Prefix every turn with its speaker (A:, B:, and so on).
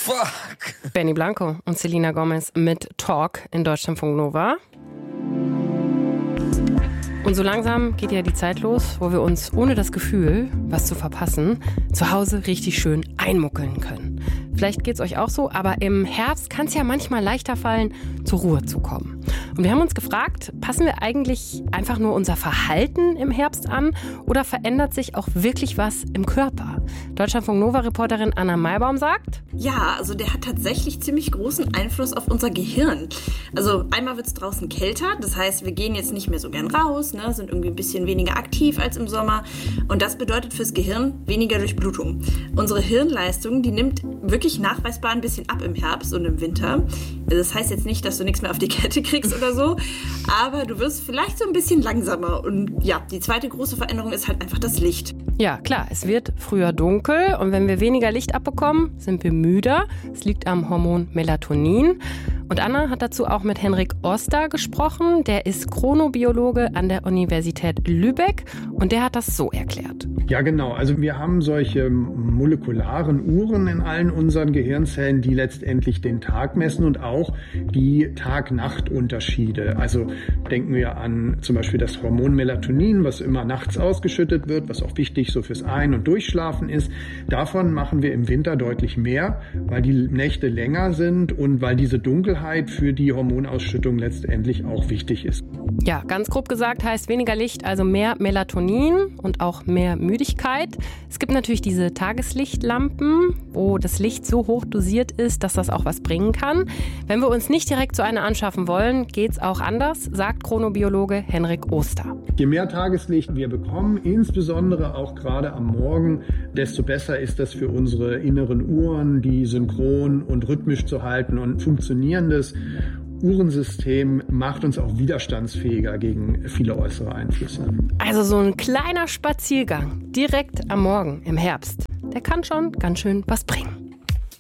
A: Fuck.
B: Benny Blanco und Selena Gomez mit Talk in Deutschlandfunk Nova. Und so langsam geht ja die Zeit los, wo wir uns ohne das Gefühl, was zu verpassen, zu Hause richtig schön einmuckeln können. Vielleicht geht's euch auch so, aber im Herbst kann es ja manchmal leichter fallen, zur Ruhe zu kommen. Und wir haben uns gefragt, passen wir eigentlich einfach nur unser Verhalten im Herbst an oder verändert sich auch wirklich was im Körper? Deutschlandfunk Nova-Reporterin Anna Maibaum sagt:
C: Ja, also der hat tatsächlich ziemlich großen Einfluss auf unser Gehirn. Also einmal wird es draußen kälter, das heißt, wir gehen jetzt nicht mehr so gern raus, sind irgendwie ein bisschen weniger aktiv als im Sommer. Und das bedeutet fürs Gehirn weniger Durchblutung. Unsere Hirnleistung, die nimmt wirklich nachweisbar ein bisschen ab im Herbst und im Winter. Das heißt jetzt nicht, dass du nichts mehr auf die Kette kriegst oder so, aber du wirst vielleicht so ein bisschen langsamer. Und ja, die zweite große Veränderung ist halt einfach das Licht.
B: Ja, klar, es wird früher dunkel und wenn wir weniger Licht abbekommen, sind wir müder. Es liegt am Hormon Melatonin. Und Anna hat dazu auch mit Henrik Oster gesprochen. Der ist Chronobiologe an der Universität Lübeck und der hat das so erklärt.
D: Ja, genau. Also wir haben solche molekularen Uhren in allen unseren Gehirnzellen, die letztendlich den Tag messen und auch die Tag-Nacht-Unterschiede. Also denken wir an zum Beispiel das Hormon Melatonin, was immer nachts ausgeschüttet wird, was auch wichtig so fürs Ein- und Durchschlafen ist. Davon machen wir im Winter deutlich mehr, weil die Nächte länger sind und weil diese Dunkelheit für die Hormonausschüttung letztendlich auch wichtig ist.
B: Ja, ganz grob gesagt heißt weniger Licht, also mehr Melatonin und auch mehr Müdigkeit. Es gibt natürlich diese Tageslichtlampen, wo das Licht so hoch dosiert ist, dass das auch was bringen kann. Wenn wir uns nicht direkt so eine anschaffen wollen, geht's auch anders, sagt Chronobiologe Henrik Oster.
D: Je mehr Tageslicht wir bekommen, insbesondere auch gerade am Morgen, desto besser ist das für unsere inneren Uhren, die synchron und rhythmisch zu halten. Und funktionierendes Uhrensystem macht uns auch widerstandsfähiger gegen viele äußere Einflüsse.
B: Also so ein kleiner Spaziergang direkt am Morgen im Herbst, der kann schon ganz schön was bringen.